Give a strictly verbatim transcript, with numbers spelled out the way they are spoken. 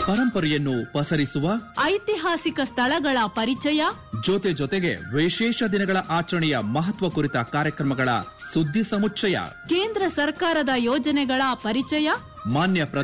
ಪರಂಪರೆಯನ್ನು ಪಸರಿಸುವ ಐತಿಹಾಸಿಕ ಸ್ಥಳಗಳ ಪರಿಚಯ, ಜೊತೆ ಜೊತೆಗೆ ವಿಶೇಷ ದಿನಗಳ ಆಚರಣೆಯ ಮಹತ್ವ ಕುರಿತ ಕಾರ್ಯಕ್ರಮಗಳ ಸುದ್ದಿ ಸಮುಚ್ಚಯ, ಕೇಂದ್ರ ಸರ್ಕಾರದ ಯೋಜನೆಗಳ ಪರಿಚಯ, ಮಾನ್ಯ